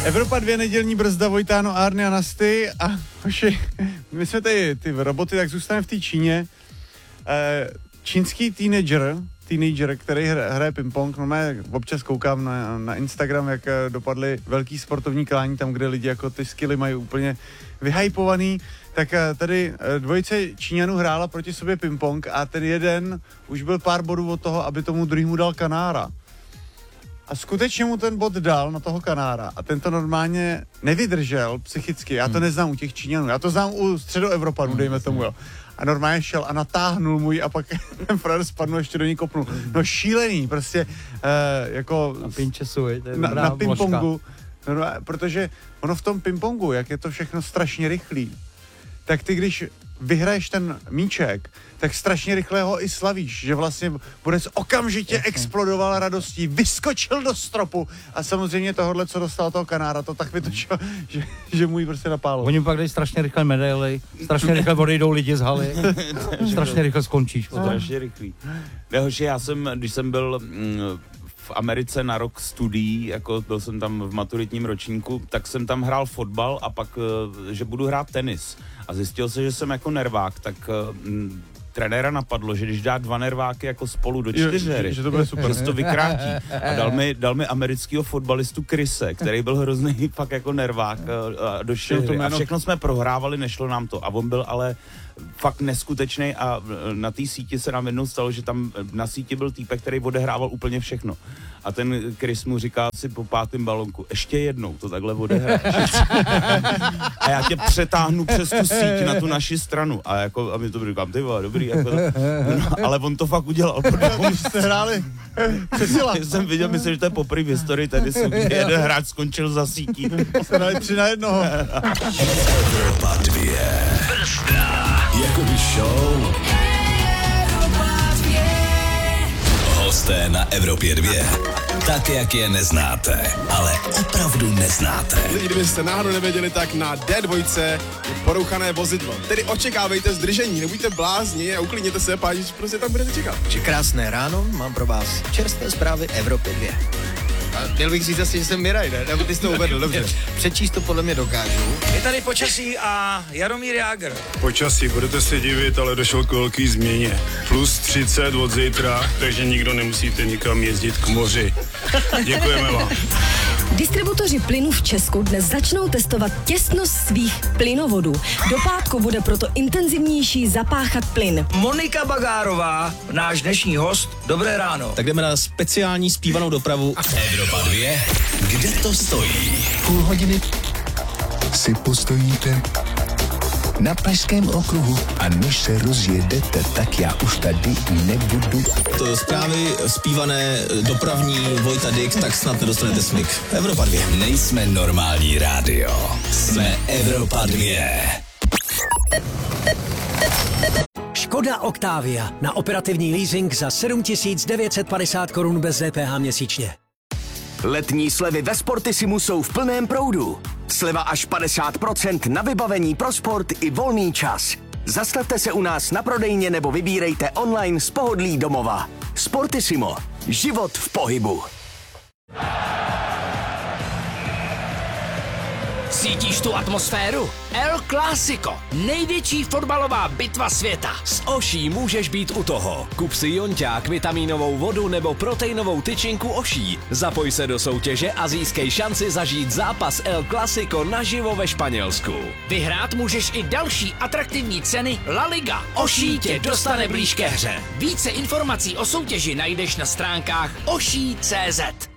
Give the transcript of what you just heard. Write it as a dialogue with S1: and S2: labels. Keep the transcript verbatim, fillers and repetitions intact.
S1: Evropa dvě, nedělní brzda, Vojtáno, Arny a Nasty a hoši, my jsme tady ty roboty, tak zůstaneme v té Číně. Čínský teenager, teenager, který hraje ping-pong, no já občas koukám na, na Instagram, jak dopadly velký sportovní klání, tam, kde lidi jako ty skilly mají úplně vyhypovaný, tak tady dvojice Číňanů hrála proti sobě ping-pong a ten jeden už byl pár bodů od toho, aby tomu druhému dal kanára. A skutečně mu ten bod dal na toho kanára a ten to normálně nevydržel psychicky. Já to neznám u těch Číňanů, já to znám u středoevropanů, dejme tomu, jo. A normálně šel a natáhnul můj a pak ten frajer spadnul, ještě do ní kopnul. No šílený, prostě uh, jako...
S2: Na pinčesu, je, to je
S1: na, na ping-pongu. No, protože ono v tom ping-pongu, jak je to všechno strašně rychlý, tak ty když vyhraješ ten míček, tak strašně rychle ho i slavíš, že vlastně Borec okamžitě Jasně. explodoval radostí, vyskočil do stropu a samozřejmě tohohle, co dostal toho kanára, to tak vytočilo, že, že mu jí prostě napálo.
S2: Oni pak dají strašně rychle medaily, strašně rychle odejdou lidi z haly, strašně rychle skončíš.
S3: To strašně rychlý. Nehoši, já jsem, když jsem byl mm, v Americe na rok studií, jako byl jsem tam v maturitním ročníku, tak jsem tam hrál fotbal a pak, že budu hrát tenis. A zjistil se, že jsem jako nervák, tak mm, trenéra napadlo, že když dá dva nerváky jako spolu do čtyřery,
S1: že to bude super,
S3: že to vykrátí. A dal mi, dal mi amerického fotbalistu Chrise, který byl hrozný fakt jako nervák a do čtyřhry. A všechno jsme prohrávali, nešlo nám to. A on byl ale fakt neskutečný a na té síti se nám jednou stalo, že tam na síti byl týpek, který odehrával úplně všechno. A ten Chris mu říká si po pátém balonku, ještě jednou to takhle odehráš. A já tě přetáhnu přes tu síť na tu naši stranu. A jako, a mi to říkám, ty vole, dobrý. Jako to, no, ale on to fakt udělal.
S1: Protože jste hráli přesila.
S3: Jsem viděl, myslím, že to je poprvé v historii, tady jsem jeden hráč skončil za sítí.
S1: Jste dali tři na jednoho.
S4: Evropa dvě. Brzda. Jakoby show. Hosté na Evropě dvě. Tak, jak je neznáte, ale opravdu neznáte.
S5: Lidi, kdybyste náhodou nevěděli, tak na D dva je porouchané vozidlo. Tedy očekávejte zdržení, nebuďte blázni a uklidněte se, páči, prostě tam budete čekat.
S6: Či krásné ráno, mám pro vás čerstvé zprávy Evropě dvě. A měl bych říct asi, že jsem Miraj, ne? Nebo ty jsi to uvedl, dobře. Přečíst to podle mě dokážu.
S7: Je tady počasí a Jaromír Jágr.
S8: Počasí, budete se divit, ale došlo k velký změně. Plus třicet od zítra, takže nikdo nemusíte nikam jezdit k moři. Děkujeme vám.
S9: Distributoři plynu v Česku dnes začnou testovat těsnost svých plynovodů. Do pátku bude proto intenzivnější zapáchat plyn.
S7: Monika Bagárová, náš dnešní host, dobré ráno.
S6: Tak jdeme na speciální zpívanou dopravu.
S4: Evropa dvě, kde to stojí?
S10: Půl hodiny si postojíte na Pražském okruhu a než se rozjedete, tak já už tady nebudu.
S6: To zprávy zpívané dopravní Vojta Dyk, tak snad nedostanete smyk. Evropa dvě.
S4: Nejsme normální rádio, jsme Evropa dvě.
S11: Škoda Octavia na operativní leasing za sedm tisíc devět set padesát korun bez D P H měsíčně.
S12: Letní slevy ve Sportisimu jsou v plném proudu. Sleva až padesát procent na vybavení pro sport i volný čas. Zastavte se u nás na prodejně nebo vybírejte online z pohodlí domova. Sportissimo. Život v pohybu.
S7: Cítíš tu atmosféru? El Clásico, největší fotbalová bitva světa.
S13: S Oší můžeš být u toho. Kup si jonťák, vitamínovou vodu nebo proteinovou tyčinku Oší. Zapoj se do soutěže a získej šanci zažít zápas El Clásico naživo ve Španělsku.
S7: Vyhrát můžeš i další atraktivní ceny La Liga. Oší tě dostane blíž ke hře. Více informací o soutěži najdeš na stránkách oší tečka cé zet.